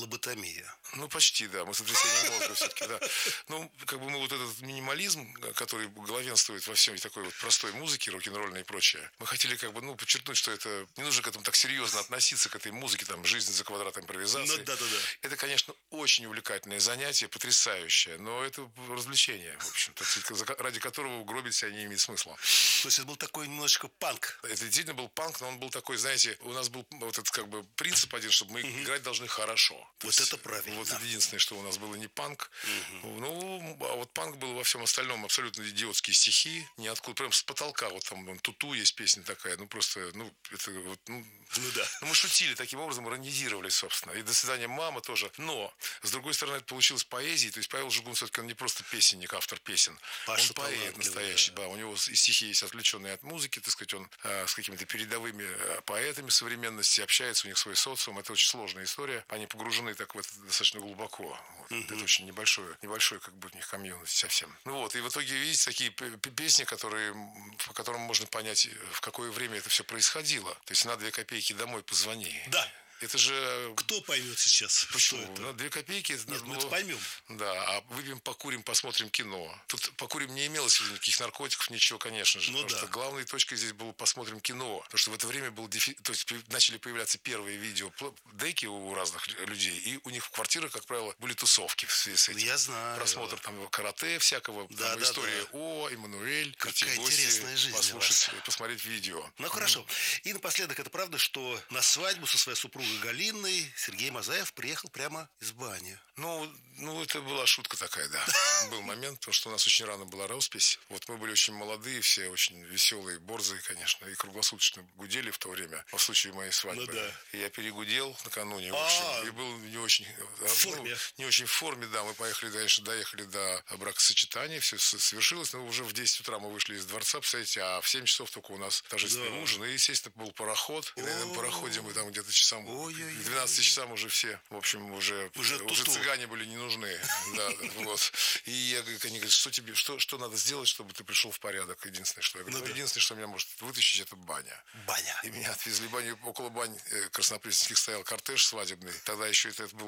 лоботомия. Ну, почти, да. Мы сотрясение мозга все-таки, да. Ну, как бы мы вот этот минимализм, который главенствует во всей такой вот простой музыке, рок-н-ролльной и прочее, мы хотели как бы, ну, подчеркнуть, что это не нужно к этому так серьезно относиться, к этой музыке, там, «Жизнь за квадрат импровизации». Ну, да-да-да. Это, конечно, очень увлекательное занятие, потрясающее, но это развлечение, в общем-то, ради которого угробить себя не имеет смысла. То есть это был такой немножечко панк. Это действительно был панк, но он был такой, знаете, у нас был вот этот как бы принцип один, чтобы мы играть должны хорошо. То Вот есть, это правильно. Вот это единственное, что у нас было не панк. Ну, а вот панк был во всем остальном абсолютно идиотские стихи, ниоткуда, прям с потолка. Вот там «Туту» есть песня такая, ну просто, ну, это вот, ну да. Ну, мы шутили таким образом, иронизировали, собственно. И «До свидания, мама» тоже. Но, с другой стороны, это получилось поэзией. То есть Павел Жигун все-таки он не просто песенник, автор песен. Паша он поэт настоящий, да. У него и стихи есть отвлеченные от музыки, так сказать, он с какими-то передовыми поэтами современности общается, у них свой социум. Это очень сложная история. Они погружены так в это достаточно глубоко. Вот. Это очень небольшой как бы у них комьюнити совсем. Ну вот, и в итоге, видите, такие песни, по которым можно понять, в какое время это все происходило. То есть на 2 копейки домой позвони. Да. Это же... Кто поймет сейчас? Почему? Что это? Ну, 2 копейки... Нет, мы это поймем. Да, а выпьем, покурим, посмотрим кино. Тут покурим не имелось в виду никаких наркотиков, ничего, конечно же. Потому что главной точкой здесь было посмотрим кино. Потому что в это время был то есть начали появляться первые видеодеки у разных людей. И у них в квартирах, как правило, были тусовки в связи с этим. Я знаю. Просмотр там карате всякого. Да, там, да, история О, Эммануэль. Какая интересная жизнь послушать, посмотреть видео. Ну, хорошо. И напоследок, это правда, что на свадьбу со своей супругой Галиной Сергей Мазаев приехал прямо из бани? Ну, это была шутка такая, да. Был момент, потому что у нас очень рано была роспись. Вот мы были очень молодые, все очень веселые, борзые, конечно, и круглосуточно гудели в то время, по случаю моей свадьбы. Ну, да. И я перегудел накануне, в общем, и был не очень... В форме. Не очень в форме, да. Мы поехали, конечно, доехали до бракосочетания, все совершилось, но уже в 10 утра мы вышли из дворца, представляете, а в 7 часов только у нас торжественный ужин. И, естественно, был пароход. И на этом пароходе мы там где-то часам... К 12 часам уже все, в общем, уже цыгане были не нужны. Да, вот. И они говорят, что надо сделать, чтобы ты пришел в порядок? Единственное, что я говорю, единственное, что меня может вытащить, это баня. Баня. И меня отвезли в баню. Около бань Краснопресненских стоял кортеж свадебный. Тогда еще это был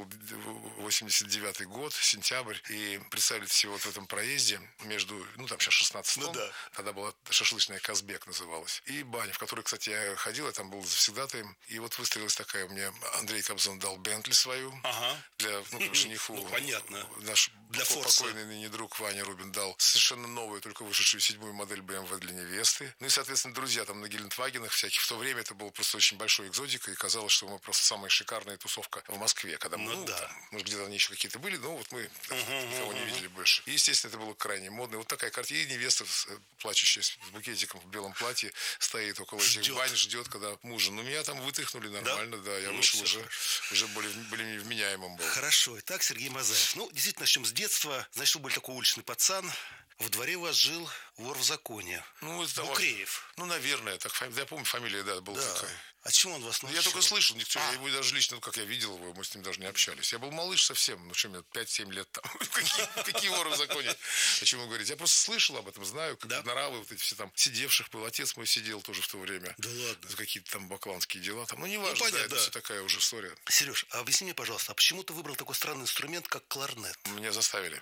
89-й год, сентябрь. И представили себе вот в этом проезде между, ну там сейчас 16 тонн. Да. Тогда была шашлычная «Казбек» называлась. И баня, в которой, кстати, я ходил, я там был завсегдатаем. И вот выстроилась такая, мне Андрей Кобзон дал Бентли свою. Для, как жениху. Ну, понятно. Наш для покойный ныне друг Ваня Рубин дал совершенно новую, только вышедшую 7-ю модель BMW для невесты. Ну и, соответственно, друзья там на Гелендвагенах всяких. В то время это было просто очень большой экзотика. И казалось, что мы просто самая шикарная тусовка в Москве. Когда мы, там, может, где-то они еще какие-то были, но вот мы никого не видели больше. И, естественно, это было крайне модно. Вот такая картина. И невеста, плачущая с букетиком в белом платье, стоит около этих бань, ждет, когда мужа. Ну, меня там вытряхнули нормально, да. Я вышел уже более вменяемым был. Хорошо. Итак, Сергей Мазаев. Ну, действительно, начнем с детства. Значит, вы были такой уличный пацан. В дворе у вас жил вор в законе. Букреев. Ну, наверное. Так, я помню, фамилия, да, была такая. А чему он вас научил? Я только слышал, никто, я его даже лично, как я видел его, мы с ним даже не общались. Я был малыш совсем, ну что, мне 5-7 лет там. Какие воры в законе? О чем вы говорите? Я просто слышал об этом, знаю, как нравы вот эти все там сидевших был. Отец мой сидел тоже в то время. Да ладно. За какие-то там бакланские дела. Там, ну, неважно, да, это все такая уже история. Сереж, а объясни мне, пожалуйста, а почему ты выбрал такой странный инструмент, как кларнет? Меня заставили.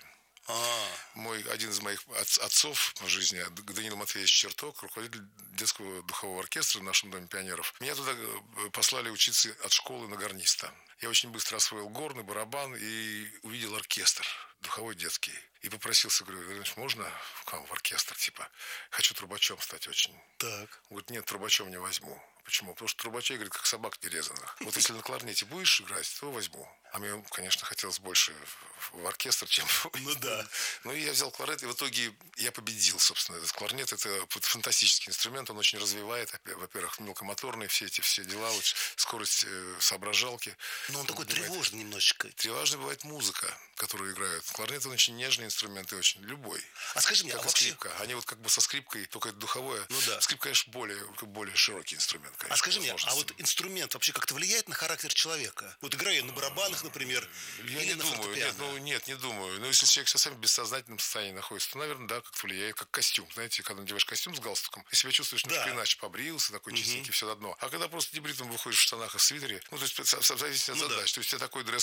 Один из моих отцов по жизни, Данил Матвеевич Черток, руководитель детского духового оркестра в нашем доме пионеров, меня туда послали учиться от школы на гарниста. Я очень быстро освоил горны, барабан и увидел оркестр духовой детский. И попросился, говорю, можно в оркестр, типа, хочу трубачом стать очень. Так. Говорит, нет, трубачом не возьму. Почему? Потому что трубачей, говорит, как собак нерезанных. Вот если на кларнете будешь играть, то возьму. А мне, конечно, хотелось больше в оркестр, чем... Ну да. Ну и я взял кларнет, и в итоге я победил, собственно. Этот кларнет — это фантастический инструмент, он очень развивает, во-первых, мелкомоторные все дела, вот, скорость соображалки. Но он такой тревожный немножечко. Тревожной бывает музыка, которую играют. Кларнет — он очень нежный инструмент и очень любой. А скажи мне, как скрипка. Они вот как бы со скрипкой, только это духовое. Ну да. Скрипка, конечно, более широкий инструмент. Конечно, а скажи мне, а вот инструмент вообще как-то влияет на характер человека? Вот играю на барабанах, например, я не думаю. Нет, не думаю. Но если человек совсем в бессознательном состоянии находится, то, наверное, да, как-то влияет, как костюм. Знаете, когда надеваешь костюм с галстуком, ты себя чувствуешь немножко иначе, побрился, такой чистенький, все одно. А когда просто небритым выходишь в штанах и в свитере, ну, то есть, в зависимости от задач. То есть, у тебя такой дресс